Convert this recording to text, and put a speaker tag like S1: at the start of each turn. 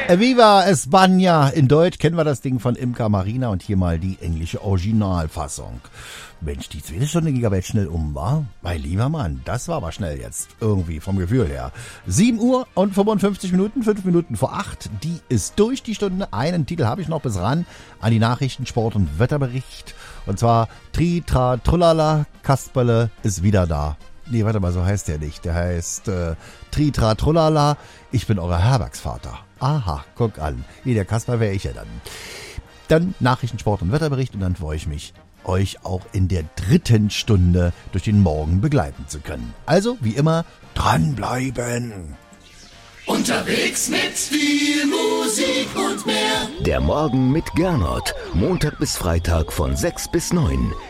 S1: Viva España! In Deutsch kennen wir das Ding von Imca Marina und hier mal die englische Originalfassung. Mensch, die zweite Stunde ging aber jetzt schnell um, wa? Mein lieber Mann, das war aber schnell jetzt. Irgendwie vom Gefühl her. 7 Uhr und 55 Minuten, 5 Minuten vor 8. Die ist durch, die Stunde. Einen Titel habe ich noch bis ran an die Nachrichten, Sport und Wetterbericht. Und zwar Tri, Tra, Trullala, Kasperle ist wieder da. Nee, warte mal, so heißt der nicht. Der heißt Tri, Tra, Trullala, ich bin euer Herbergsvater. Aha, guck an. Wie der Kasper wäre ich ja dann. Dann Nachrichten, Sport und Wetterbericht und dann freue ich mich, euch auch in der dritten Stunde durch den Morgen begleiten zu können. Also, wie immer, dranbleiben.
S2: Unterwegs mit viel Musik und mehr.
S3: Der Morgen mit Gernot. Montag bis Freitag von 6 bis 9.